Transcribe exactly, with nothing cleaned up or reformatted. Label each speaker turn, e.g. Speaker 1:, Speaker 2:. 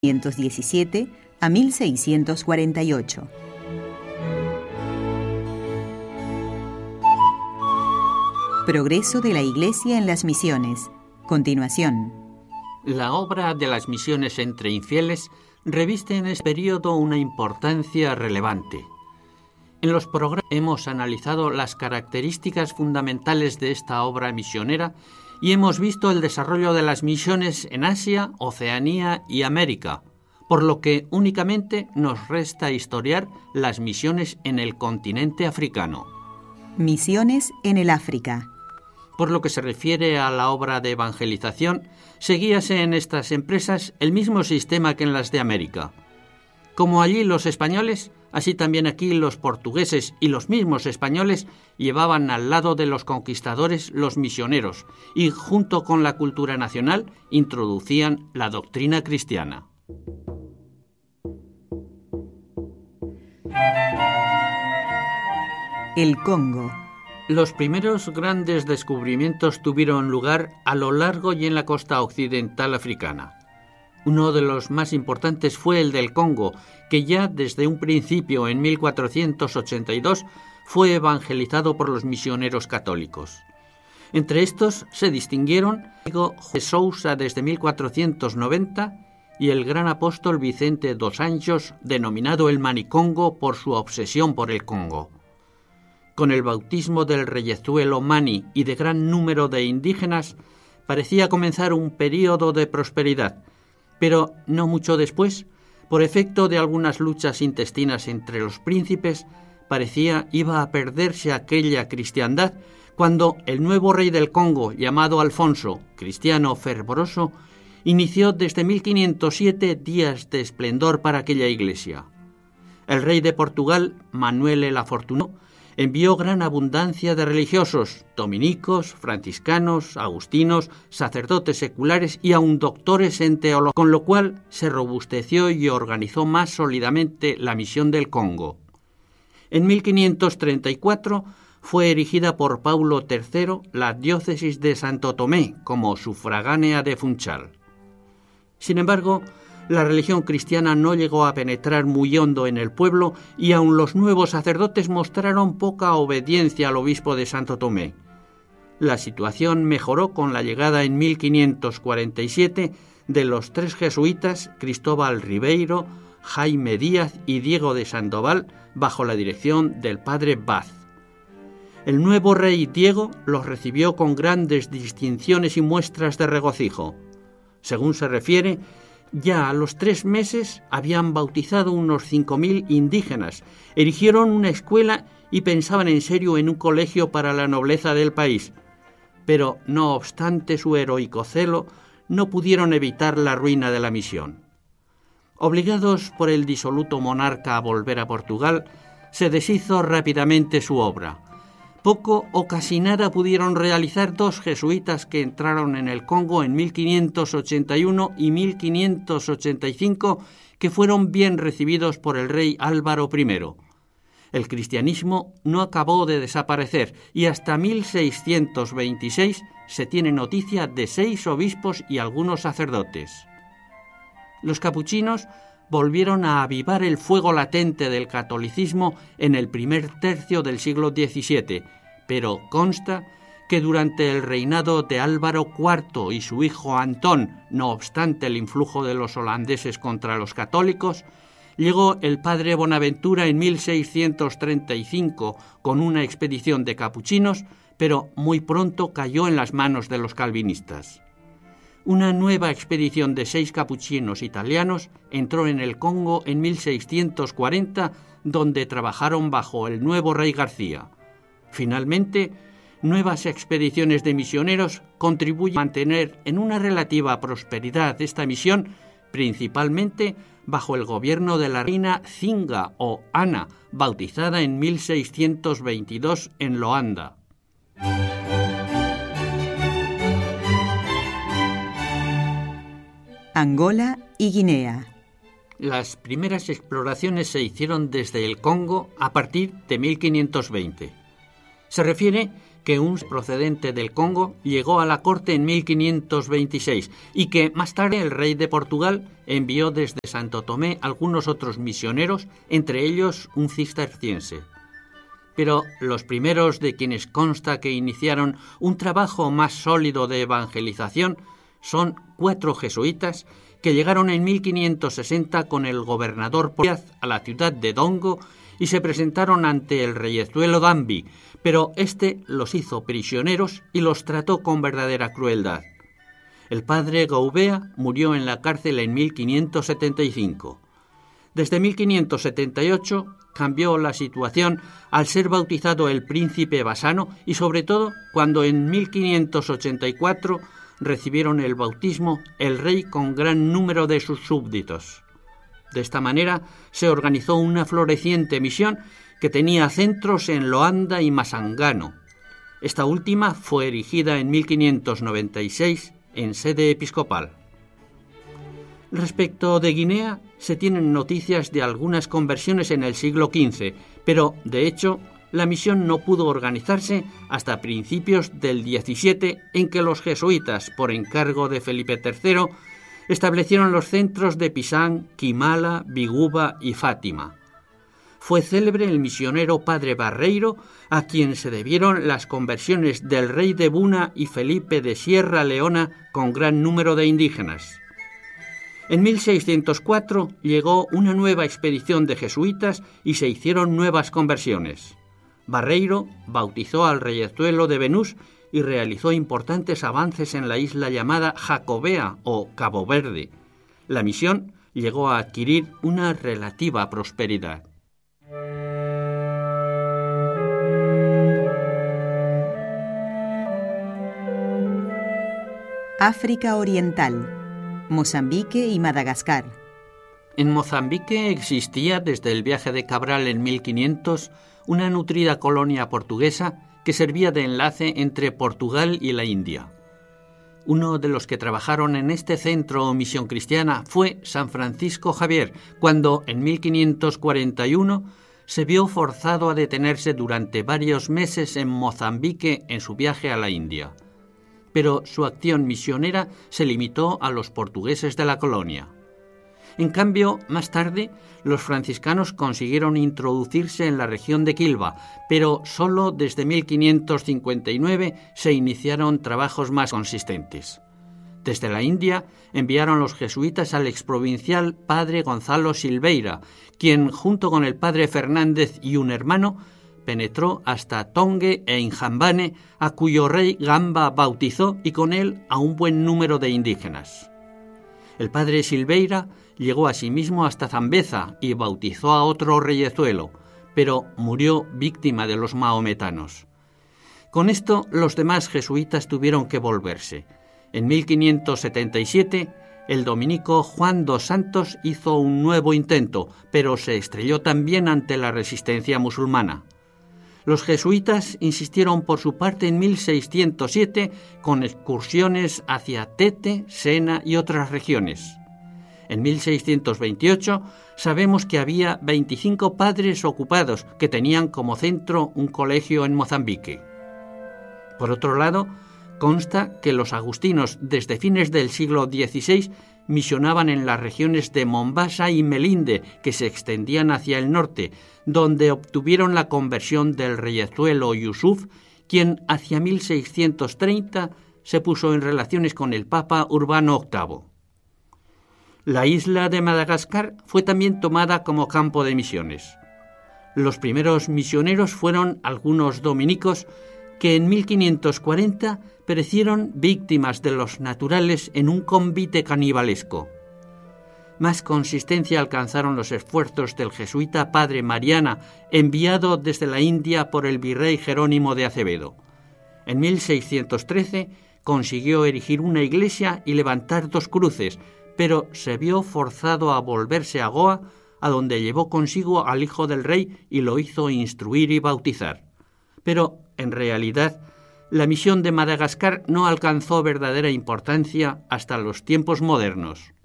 Speaker 1: mil quinientos diecisiete a mil seiscientos cuarenta y ocho. Progreso de la Iglesia en las misiones. Continuación.
Speaker 2: La obra de las misiones entre infieles reviste en este periodo una importancia relevante. En los programas hemos analizado las características fundamentales de esta obra misionera y hemos visto el desarrollo de las misiones en Asia, Oceanía y América, por lo que únicamente nos resta historiar las misiones en el continente africano.
Speaker 1: Misiones en el África.
Speaker 2: Por lo que se refiere a la obra de evangelización, seguíase en estas empresas el mismo sistema que en las de América. Como allí los españoles, así también aquí los portugueses y los mismos españoles llevaban al lado de los conquistadores los misioneros y, junto con la cultura nacional, introducían la doctrina cristiana.
Speaker 1: El Congo.
Speaker 2: Los primeros grandes descubrimientos tuvieron lugar a lo largo y en la costa occidental africana. Uno de los más importantes fue el del Congo, que ya desde un principio en mil cuatrocientos ochenta y dos fue evangelizado por los misioneros católicos. Entre estos se distinguieron Diego de Sousa desde mil cuatrocientos noventa y el gran apóstol Vicente dos Anjos, denominado el Manicongo por su obsesión por el Congo. Con el bautismo del reyezuelo Mani y de gran número de indígenas, parecía comenzar un período de prosperidad, pero no mucho después, por efecto de algunas luchas intestinas entre los príncipes, parecía iba a perderse aquella cristiandad cuando el nuevo rey del Congo, llamado Alfonso, cristiano fervoroso, inició desde mil quinientos siete días de esplendor para aquella iglesia. El rey de Portugal, Manuel el Afortunado, envió gran abundancia de religiosos, dominicos, franciscanos, agustinos, sacerdotes seculares y aun doctores en teología, con lo cual se robusteció y organizó más sólidamente la misión del Congo. En mil quinientos treinta y cuatro fue erigida por Paulo tercero la diócesis de Santo Tomé como sufragánea de Funchal. Sin embargo, la religión cristiana no llegó a penetrar muy hondo en el pueblo y aun los nuevos sacerdotes mostraron poca obediencia al obispo de Santo Tomé. La situación mejoró con la llegada en mil quinientos cuarenta y siete de los tres jesuitas Cristóbal Ribeiro, Jaime Díaz y Diego de Sandoval bajo la dirección del padre Baz. El nuevo rey Diego los recibió con grandes distinciones y muestras de regocijo. Según se refiere, ya a los tres meses habían bautizado unos cinco mil indígenas, erigieron una escuela y pensaban en serio en un colegio para la nobleza del país. Pero, no obstante su heroico celo, no pudieron evitar la ruina de la misión. Obligados por el disoluto monarca a volver a Portugal, se deshizo rápidamente su obra. Poco o casi nada pudieron realizar dos jesuitas que entraron en el Congo en mil quinientos ochenta y uno y mil quinientos ochenta y cinco, que fueron bien recibidos por el rey Álvaro primero. El cristianismo no acabó de desaparecer y hasta mil seiscientos veintiséis se tiene noticia de seis obispos y algunos sacerdotes. Los capuchinos volvieron a avivar el fuego latente del catolicismo en el primer tercio del siglo diecisiete, pero consta que durante el reinado de Álvaro cuarto y su hijo Antón, no obstante el influjo de los holandeses contra los católicos, llegó el padre Bonaventura en mil seiscientos treinta y cinco con una expedición de capuchinos, pero muy pronto cayó en las manos de los calvinistas. Una nueva expedición de seis capuchinos italianos entró en el Congo en mil seiscientos cuarenta, donde trabajaron bajo el nuevo rey García. Finalmente, nuevas expediciones de misioneros contribuyen a mantener en una relativa prosperidad esta misión, principalmente bajo el gobierno de la reina Zinga o Ana, bautizada en mil seiscientos veintidós en Loanda.
Speaker 1: Angola y Guinea.
Speaker 2: Las primeras exploraciones se hicieron desde el Congo a partir de mil quinientos veinte. Se refiere que un procedente del Congo llegó a la corte en mil quinientos veintiséis y que más tarde el rey de Portugal envió desde Santo Tomé algunos otros misioneros, entre ellos un cisterciense. Pero los primeros de quienes consta que iniciaron un trabajo más sólido de evangelización son cuatro jesuitas que llegaron en mil quinientos sesenta con el gobernador Díaz a la ciudad de Dongo y se presentaron ante el reyezuelo Dambi, pero éste los hizo prisioneros y los trató con verdadera crueldad. El padre Goubea murió en la cárcel en mil quinientos setenta y cinco. Desde mil quinientos setenta y ocho cambió la situación al ser bautizado el príncipe Bassano y sobre todo cuando en mil quinientos ochenta y cuatro recibieron el bautismo el rey con gran número de sus súbditos. De esta manera se organizó una floreciente misión que tenía centros en Loanda y Masangano. Esta última fue erigida en mil quinientos noventa y seis en sede episcopal. Respecto de Guinea, se tienen noticias de algunas conversiones en el siglo quince, pero, de hecho, la misión no pudo organizarse hasta principios del diecisiete, en que los jesuitas, por encargo de Felipe tercero, establecieron los centros de Pisang, Quimala, Biguba y Fátima. Fue célebre el misionero padre Barreiro, a quien se debieron las conversiones del rey de Buna y Felipe de Sierra Leona con gran número de indígenas. En mil seiscientos cuatro llegó una nueva expedición de jesuitas y se hicieron nuevas conversiones. Barreiro bautizó al reyezuelo de Venús y realizó importantes avances en la isla llamada Jacobea o Cabo Verde. La misión llegó a adquirir una relativa prosperidad.
Speaker 1: África Oriental, Mozambique y Madagascar.
Speaker 2: En Mozambique existía desde el viaje de Cabral en mil quinientos una nutrida colonia portuguesa que servía de enlace entre Portugal y la India. Uno de los que trabajaron en este centro o misión cristiana fue San Francisco Javier, cuando en mil quinientos cuarenta y uno se vio forzado a detenerse durante varios meses en Mozambique en su viaje a la India. Pero su acción misionera se limitó a los portugueses de la colonia. En cambio, más tarde, los franciscanos consiguieron introducirse en la región de Quilba, pero solo desde mil quinientos cincuenta y nueve se iniciaron trabajos más consistentes. Desde la India enviaron los jesuitas al exprovincial padre Gonzalo Silveira, quien, junto con el padre Fernández y un hermano, penetró hasta Tongue e Inhambane, a cuyo rey Gamba bautizó y con él a un buen número de indígenas. El padre Silveira llegó asimismo hasta Zambeza y bautizó a otro reyezuelo, pero murió víctima de los mahometanos. Con esto, los demás jesuitas tuvieron que volverse. En mil quinientos setenta y siete, el dominico Juan dos Santos hizo un nuevo intento, pero se estrelló también ante la resistencia musulmana. Los jesuitas insistieron por su parte en mil seiscientos siete con excursiones hacia Tete, Sena y otras regiones. En mil seiscientos veintiocho sabemos que había veinticinco padres ocupados que tenían como centro un colegio en Mozambique. Por otro lado, consta que los agustinos desde fines del siglo dieciséis misionaban en las regiones de Mombasa y Melinde, que se extendían hacia el norte, donde obtuvieron la conversión del reyezuelo Yusuf, quien hacia mil seiscientos treinta se puso en relaciones con el Papa Urbano octavo. La isla de Madagascar fue también tomada como campo de misiones. Los primeros misioneros fueron algunos dominicos que en mil quinientos cuarenta perecieron víctimas de los naturales en un convite canibalesco. Más consistencia alcanzaron los esfuerzos del jesuita padre Mariana, enviado desde la India por el virrey Jerónimo de Acevedo. En mil seiscientos trece consiguió erigir una iglesia y levantar dos cruces, pero se vio forzado a volverse a Goa, a donde llevó consigo al hijo del rey y lo hizo instruir y bautizar. Pero, en realidad, la misión de Madagascar no alcanzó verdadera importancia hasta los tiempos modernos.